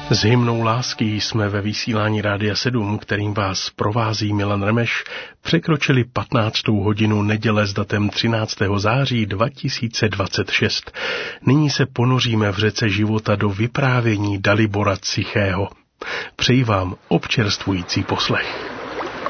S hymnou lásky jsme ve vysílání Rádia 7, kterým vás provází Milan Remeš, překročili 15. hodinu neděle s datem 13. září 2026. Nyní se ponoříme v řece života do vyprávění Dalibora Cichého. Přeji vám občerstvující poslech.